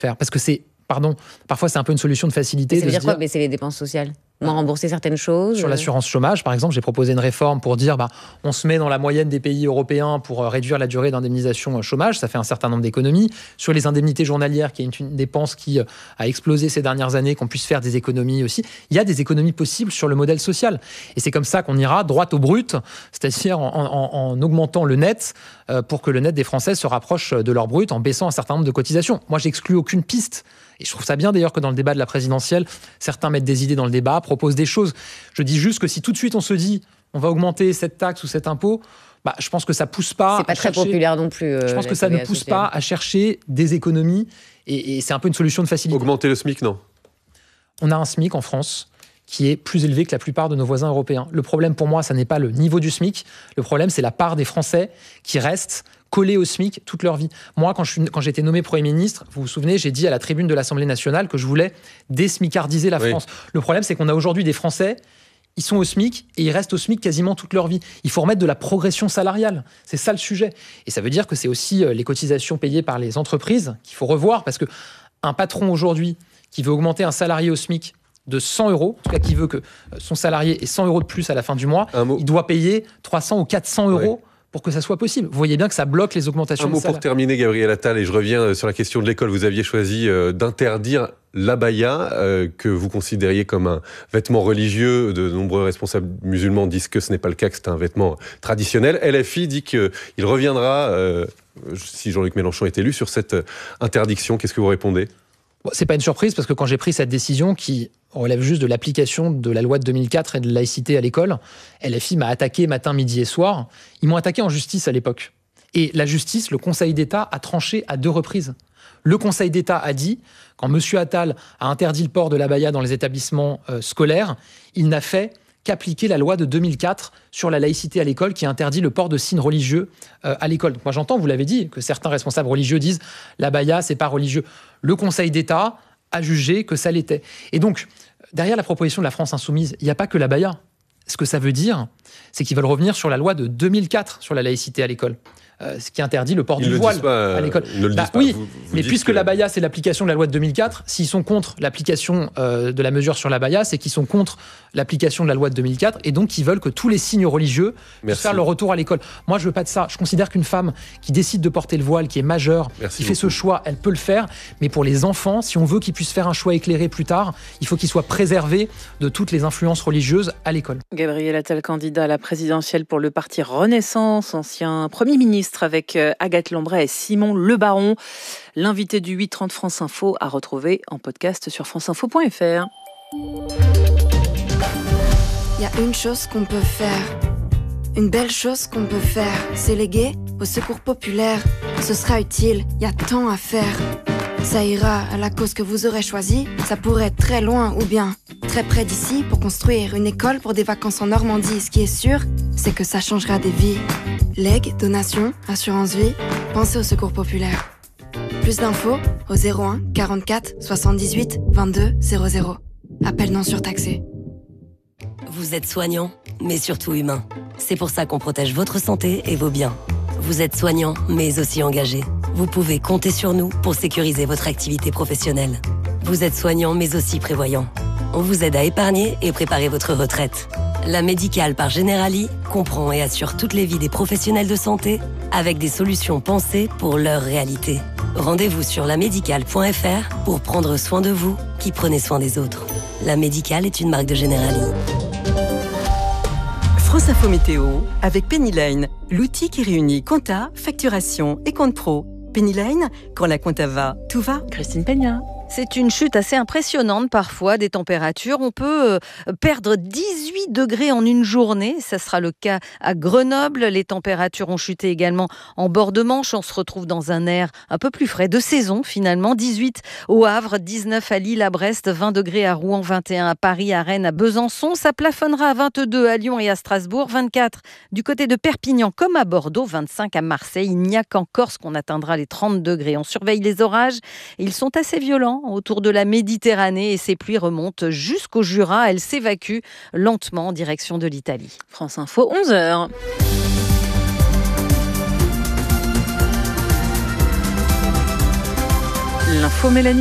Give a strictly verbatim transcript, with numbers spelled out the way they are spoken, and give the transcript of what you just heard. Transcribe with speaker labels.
Speaker 1: faire. Parce que c'est, pardon, parfois c'est un peu une solution de facilité.
Speaker 2: Mais ça veut
Speaker 1: de
Speaker 2: dire
Speaker 1: se
Speaker 2: quoi,
Speaker 1: dire,
Speaker 2: baisser les dépenses sociales? Moins rembourser certaines choses?
Speaker 1: Sur l'assurance chômage, par exemple, j'ai proposé une réforme pour dire bah, on se met dans la moyenne des pays européens pour réduire la durée d'indemnisation chômage. Ça fait un certain nombre d'économies. Sur les indemnités journalières, qui est une, une dépense qui a explosé ces dernières années, qu'on puisse faire des économies aussi. Il y a des économies possibles sur le modèle social. Et c'est comme ça qu'on ira droit au brut, c'est-à-dire en, en, en augmentant le net euh, pour que le net des Français se rapproche de leur brut en baissant un certain nombre de cotisations. Moi, j'exclus aucune piste. Et je trouve ça bien d'ailleurs que dans le débat de la présidentielle, certains mettent des idées dans le débat, proposent des choses. Je dis juste que si tout de suite on se dit on va augmenter cette taxe ou cet impôt, bah, je pense que ça pousse pas.
Speaker 2: C'est pas
Speaker 1: à
Speaker 2: très
Speaker 1: chercher,
Speaker 2: populaire non plus. Euh,
Speaker 1: je pense que ça ne pousse
Speaker 2: sociale.
Speaker 1: pas à chercher des économies et, et c'est un peu une solution de facilité.
Speaker 3: Augmenter le SMIC, non.
Speaker 1: On a un SMIC en France qui est plus élevé que la plupart de nos voisins européens. Le problème pour moi, ça n'est pas le niveau du SMIC. Le problème, c'est la part des Français qui restent collés au SMIC toute leur vie. Moi, quand, je suis, quand j'ai été nommé Premier ministre, vous vous souvenez, j'ai dit à la tribune de l'Assemblée nationale que je voulais désmicardiser la France. Oui. Le problème, c'est qu'on a aujourd'hui des Français, ils sont au SMIC et ils restent au SMIC quasiment toute leur vie. Il faut remettre de la progression salariale. C'est ça le sujet. Et ça veut dire que c'est aussi les cotisations payées par les entreprises qu'il faut revoir parce qu'un patron aujourd'hui qui veut augmenter un salarié au SMIC de cent euros, en tout cas qui veut que son salarié ait cent euros de plus à la fin du mois, il doit payer trois cents ou quatre cents euros ouais. pour que ça soit possible. Vous voyez bien que ça bloque les augmentations de salaire.
Speaker 3: Un mot pour terminer, Gabriel Attal, et je reviens sur la question de l'école. Vous aviez choisi euh, d'interdire l'abaya, euh, que vous considériez comme un vêtement religieux. De nombreux responsables musulmans disent que ce n'est pas le cas, que c'est un vêtement traditionnel. L F I dit qu'il reviendra, euh, si Jean-Luc Mélenchon est élu, sur cette interdiction. Qu'est-ce que vous répondez ?
Speaker 1: Bon, c'est pas une surprise parce que quand j'ai pris cette décision qui relève juste de l'application de la loi de deux mille quatre et de laïcité à l'école, L F I m'a attaqué matin, midi et soir. Ils m'ont attaqué en justice à l'époque. Et la justice, le Conseil d'État a tranché à deux reprises. Le Conseil d'État a dit, quand M. Attal a interdit le port de l'abaya dans les établissements euh, scolaires, il n'a fait qu'appliquer la loi de deux mille quatre sur la laïcité à l'école qui interdit le port de signes religieux euh, à l'école. Donc moi j'entends, vous l'avez dit, que certains responsables religieux disent l'abaya c'est pas religieux. Le Conseil d'État a jugé que ça l'était. Et donc, derrière la proposition de la France Insoumise, il n'y a pas que l'abaya. Ce que ça veut dire, c'est qu'ils veulent revenir sur la loi de deux mille quatre sur la laïcité à l'école. Euh, ce qui interdit le port
Speaker 3: ils
Speaker 1: du voile
Speaker 3: pas,
Speaker 1: à l'école.
Speaker 3: Ils ne le
Speaker 1: bah,
Speaker 3: disent pas.
Speaker 1: Oui,
Speaker 3: vous, vous
Speaker 1: mais puisque que... l'abaya, c'est l'application de la loi de deux mille quatre, s'ils sont contre l'application euh, de la mesure sur l'abaya, c'est qu'ils sont contre l'application de la loi de deux mille quatre, et donc ils veulent que tous les signes religieux puissent faire leur retour à l'école. Moi, je veux pas de ça. Je considère qu'une femme qui décide de porter le voile, qui est majeure, Merci qui beaucoup. fait ce choix, elle peut le faire. Mais pour les enfants, si on veut qu'ils puissent faire un choix éclairé plus tard, il faut qu'ils soient préservés de toutes les influences religieuses à l'école.
Speaker 4: Gabriel Attal, candidat à la présidentielle pour le parti Renaissance, ancien Premier ministre avec Agathe Lambray et Simon Le Baron. L'invité du huit trente France Info à retrouver en podcast sur franceinfo point f r.
Speaker 5: Il y a une chose qu'on peut faire, une belle chose qu'on peut faire, c'est léguer au secours populaire. Ce sera utile, il y a tant à faire. Ça ira à la cause que vous aurez choisie, ça pourrait être très loin ou bien très près d'ici pour construire une école pour des vacances en Normandie. Ce qui est sûr, c'est que ça changera des vies. Legs, donations, assurance vie, pensez au secours populaire. Plus d'infos au zéro un quarante-quatre soixante-dix-huit vingt-deux zéro zéro. Appel non surtaxé.
Speaker 6: Vous êtes soignant, mais surtout humain. C'est pour ça qu'on protège votre santé et vos biens. Vous êtes soignant, mais aussi engagé. Vous pouvez compter sur nous pour sécuriser votre activité professionnelle. Vous êtes soignant, mais aussi prévoyant. On vous aide à épargner et préparer votre retraite. La Médicale par Generali comprend et assure toutes les vies des professionnels de santé avec des solutions pensées pour leur réalité. Rendez-vous sur la médicale point f r pour prendre soin de vous qui prenez soin des autres. La Médicale est une marque de Generali.
Speaker 7: France Info Météo avec Pennyline, l'outil qui réunit compta, facturation et compte pro. Pennyline, quand la compta va, tout va.
Speaker 4: Christine Peña.
Speaker 8: C'est une chute assez impressionnante parfois des températures. On peut perdre dix-huit degrés en une journée. Ça sera le cas à Grenoble. Les températures ont chuté également en bord de Manche. On se retrouve dans un air un peu plus frais de saison finalement. dix-huit au Havre, dix-neuf à Lille, à Brest, vingt degrés à Rouen, vingt et un à Paris, à Rennes, à Besançon. Ça plafonnera à vingt-deux à Lyon et à Strasbourg, vingt-quatre du côté de Perpignan comme à Bordeaux, vingt-cinq à Marseille. Il n'y a qu'en Corse qu'on atteindra les trente degrés. On surveille les orages. Ils sont assez violents autour de la Méditerranée et ces pluies remontent jusqu'au Jura. Elles s'évacuent lentement en direction de l'Italie.
Speaker 4: France Info, onze heures. L'info Mélanie.